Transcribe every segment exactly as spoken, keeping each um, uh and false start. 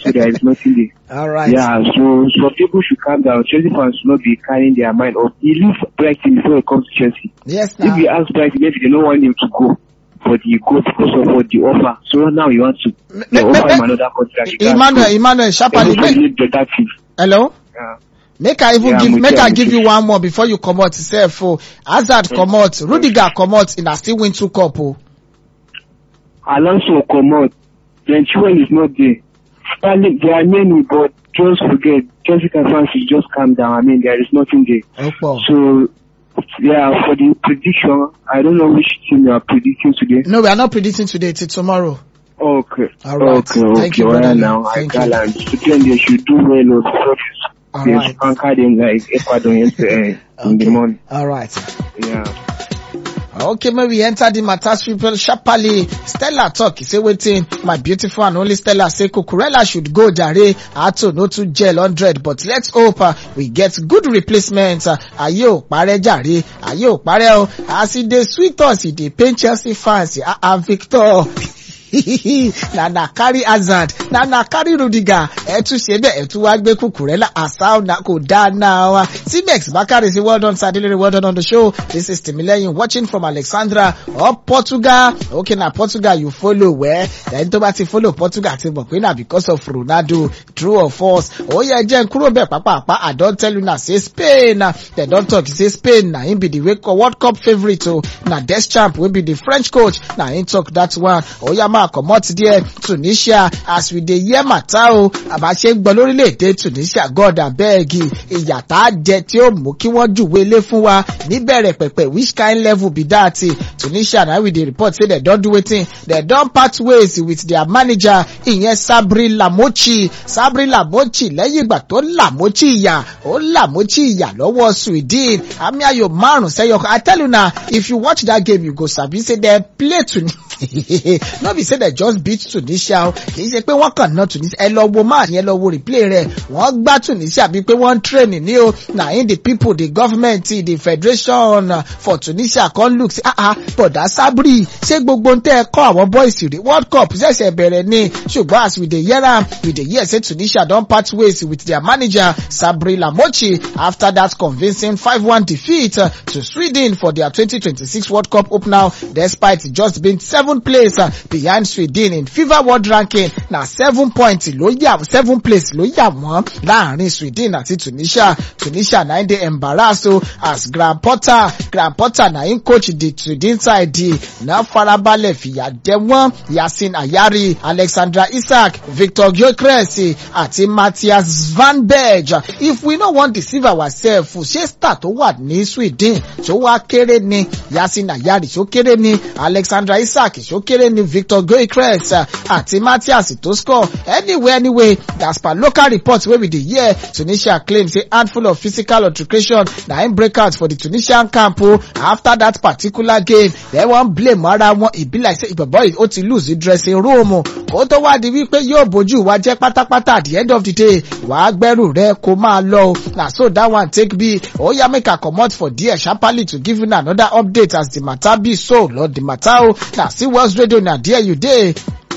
so there is nothing there. All right. Yeah, so so people should calm down. Chelsea fans should not be carrying their mind up. He leaves Brighton before he comes to Chelsea. Yes, now. If you ask Brighton, maybe they don't want him to go, but he goes because of what the offer. So now you want to Me- they me- offer me- him another contract. Emmanuel, Emmanuel, sharply. They Make, need better team. hello? Yeah. Make I even Yeah, give, I'm make with you, I I'm give with you you. one more before you come out. Self, oh, Hazard come out, Rudiger come out, and I still win two cup. Oh. Alonso come out. Then Chilwell is not there. Sterling, there are many, but just forget. Chelsea fans should just calm down. I mean, there is nothing there. Okay. So, yeah, for the prediction, I don't know which team you are predicting today. No, we are not predicting today. Till tomorrow. Okay. All right. Okay, Thank okay. you, brother. Well, now, Thank I you. can't. Today they should do well or before All they right. anchor them like Ecuador yesterday uh, in the Okay. morning. All right. Yeah. Okay, maybe we enter the matter people sharply. Stella talk, he say waiting, my beautiful and only Stella say Cucurella should go jare, Ato no to gel one hundred, but let's hope uh, we get good replacement. Uh, ayo, pare jare, ayo, pare o, as he dey sweet us, he dey pain Chelsea fans, ah, uh, uh, Victor. na na carry Hazard, na na carry Rudiger, ẹ tún ṣe bẹ́ẹ̀ ẹ tún wá gbé Cucurella asao na kò dáa náà wa. Timex Bakari say well done Sadilere, well done on the show. This is Timileyin watching from Alexandra of Portugal. Okay, na Portugal you follow where? Then tó bá ti follow Portugal ti mọ̀ pé na because of Ronaldo, true or false. Oh yeah, jẹ́ kúrò bẹ́ẹ̀ pàápàá. I don tell you na say Spain, na they don talk say Spain na him be the World Cup favourite o. Na Deschamps wey be the French coach, na him talk that one. Oh yeah, ma comot there Tunisia as we dey hear matter o àbáṣe gbọ́ lórílẹ̀-èdè Tunisia God abeg ìyàtá jẹ tí ó mú kí wọ́n júwe lé fún wa níbẹ̀rẹ̀ pẹ̀pẹ̀ which kind level be that Tunisia na we dey report say they don do wetin they don part ways with their manager ìyẹn Sabri Lamochi Sabri Lamochi lẹ́yìn ìgbà tó Lamochi ìyà ó Lamochi ìyà lọ́wọ́ Sweden àmì ayò márùn sẹ́yọ I tell you na if you watch that game you go sabi say they play Tunisia no be say they just beat Tunisia o kì í ṣe pé wọ́n kàn ná Tunisia ẹ lọ wo match yẹn lọ wo replay rẹ̀ wọ́n gbá Tunisia bí pé wọ́n train ní o na in the people the government the federation uh, for Tunisia kan look say ah ah bọ̀dá Sabri ṣé gbogbo ntẹ́ ẹ kọ́ àwọn boys rè World Cup ṣẹ̀ṣẹ̀ bẹ̀rẹ̀ ni ṣùgbọ́n as we dey hear am we dey hear say Tunisia don part ways with their manager Sabri Lamochi after that convincing five one defeat uh, to Sweden for their twenty twenty-six World Cup opener despite just being seventh place uh, behind Sweden in FIFA World Ranking na seven points ló yà seven place ló yà wọ́n láàrin Sweden àti Tunisia Tunisia na dey embarrass o as Graham Potter Graham Potter na him coach the Sweden side na farabalẹ̀ fìyà jẹ wọ́n Yasin Ayari Alexandra Isak Victor Gyökeres àti Matthias Van Berg if we no wan deceive ourselves ṣé star tó wà ní Sweden tó wá kéré ni Yasin Ayari tó kéré ni Alexandra Isak tó kéré ni Victor Gyökeres àti Matthias tó score anyway anyway as per local reports wey we dey hear Tunisia claim say handful of physical altercation na im break out for the Tunisian camp o after that particular game dem wan blame ara wọn e be like say ìbọ̀bọ̀ ó ti lose the dressing room o kó tó wá di wípé yóò bójú wa jẹ́ pátápátá at the end of the day wàá gbẹ́rù rẹ kó máa lọ o na so that one take be oya make I comot for there sharply to give you another update as the matter be so lord the matter o na see West Radio na there you dey.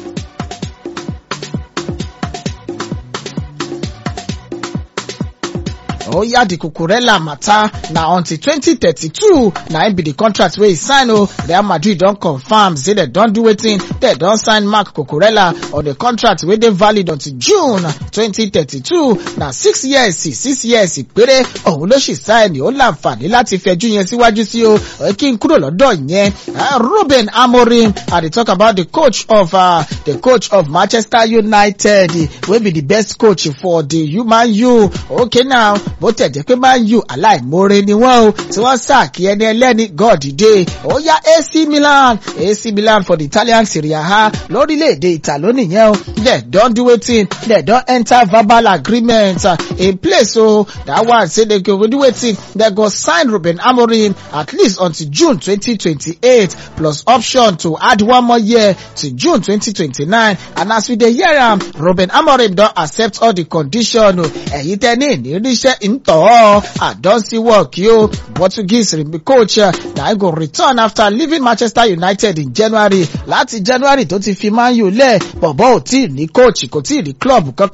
Oh yeah, the Cucurella matter na until twenty thirty-two na im be the contract wey he sign o. Real Madrid don confirm say they don do wetin they don sign Marc Cucurella on the contract wey dey valid until June twenty thirty-two na six years six years péré òun ló sì sign ó láǹfààní láti fẹjú yẹn síwájú sí o kí n kúrò lọ́dọ̀ yẹn Ruben Amorim I dey talk about the coach of uh, the coach of Manchester United wey be the best coach for the human you okay now bó tẹ̀ jẹ́ pé Man U aláìmoore ni wọ́n o tí wọ́n sàkí ẹni ẹlẹ́ni God dé ó yá A C Milan A C Milan for the Italian Serie A lórílẹ̀‐èdè Italo nìyẹn o they don do wetin they don enter verbal agreement uh, in place o that one say they go do wetin they go sign Ruben Amorim at least until June twenty twenty-eight plus option to add one more year to June twenty twenty-nine and as we dey hear am Ruben Amorim don accept all the condition o ẹ̀yin tẹ́ ní ìníríṣẹ́ ntọ́ I don see work yo Portuguese coach na I go return after leaving Manchester United in January láti January tó ti fi Man U lẹ̀ bọ̀bọ̀ ò tí ì ní coach kò tí ì ní club kankan